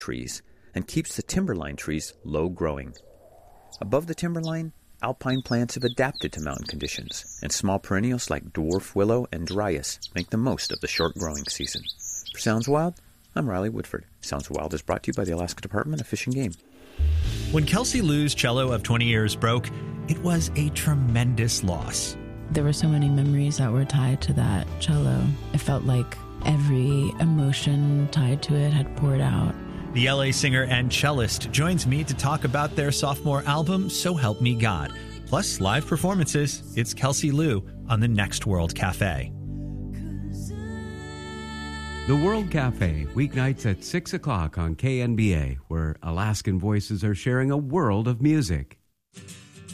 trees and keeps the timberline trees low growing. Above the timberline, alpine plants have adapted to mountain conditions, and small perennials like dwarf willow and dryas make the most of the short growing season. For Sounds Wild, I'm Riley Woodford. Sounds Wild is brought to you by the Alaska Department of Fish and Game. When Kelsey Lou's cello of 20 years broke, it was a tremendous loss. There were so many memories that were tied to that cello. It felt like every emotion tied to it had poured out. The LA singer and cellist joins me to talk about their sophomore album, So Help Me God. Plus live performances. It's Kelsey Lou on the Next World Cafe. The World Cafe, weeknights at 6 o'clock on KNBA, where Alaskan voices are sharing a world of music.